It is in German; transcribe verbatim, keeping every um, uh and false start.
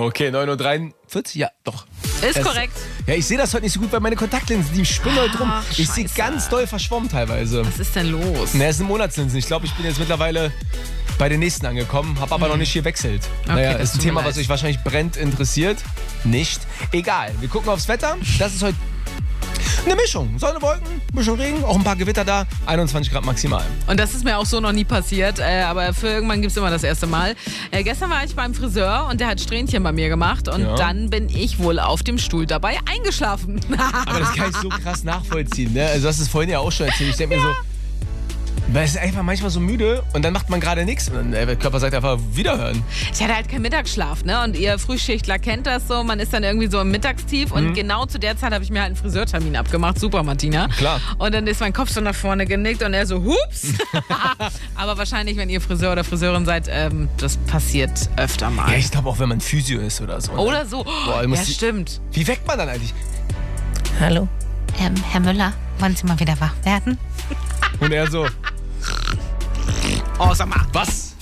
Okay, neun Uhr dreiundvierzig, ja, doch. Ist Das, korrekt. Ja, ich sehe das heute nicht so gut, weil meine Kontaktlinsen, die spinnen heute rum. Ach, Ich sehe scheiße. ganz doll verschwommen teilweise. Was ist denn los? Ne, es sind Monatslinsen. Ich glaube, ich bin jetzt mittlerweile bei den nächsten angekommen, habe aber noch nicht gewechselt. naja, das ist ein tut mir Thema, leid. was euch wahrscheinlich brennt interessiert. Nicht. Egal. Wir gucken aufs Wetter. Das ist heute eine Mischung. Sonne, Wolken, Mischung Regen, auch ein paar Gewitter da. einundzwanzig Grad maximal. Und das ist mir auch so noch nie passiert, äh, aber für irgendwann gibt es immer das erste Mal. Äh, gestern war ich beim Friseur und der hat Strähnchen bei mir gemacht und Ja. dann bin ich wohl auf dem Stuhl dabei eingeschlafen. Aber das kann ich so krass nachvollziehen. Ne? Also, du hast es vorhin ja auch schon erzählt. Ich denke mir so, man ist einfach manchmal so müde und dann macht man gerade nichts. Und dann, ey, der Körper sagt einfach, wiederhören. Ich hatte halt keinen Mittagsschlaf, ne? Und ihr Frühschichtler kennt das so, man ist dann irgendwie so im Mittagstief und Mhm. genau zu der Zeit habe ich mir halt einen Friseurtermin abgemacht. Super, Martina. Klar. Und dann ist mein Kopf so nach vorne genickt und er so, hups. Aber wahrscheinlich, wenn ihr Friseur oder Friseurin seid, ähm, das passiert öfter mal. Ja, ich glaube auch, wenn man Physio ist oder so. Ne? Oder so. Boah, du musst ja, die- stimmt. Wie weckt man dann eigentlich? Hallo? Ähm, Herr Müller, wollen Sie mal wieder wach werden? Und er so, Oh, sag mal. was?